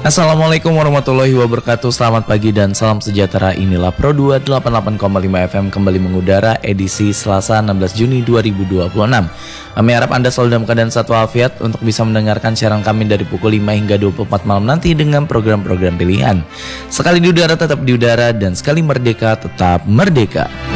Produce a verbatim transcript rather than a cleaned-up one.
Assalamualaikum warahmatullahi wabarakatuh. Selamat pagi dan salam sejahtera. Inilah Pro dua delapan puluh delapan koma lima F M kembali mengudara edisi Selasa enam belas Juni dua ribu dua puluh enam. Kami harap Anda selalu dalam keadaan sehat walafiat untuk bisa mendengarkan siaran kami dari pukul lima hingga dua puluh empat malam nanti dengan program-program pilihan. Sekali di udara tetap di udara dan sekali merdeka tetap merdeka.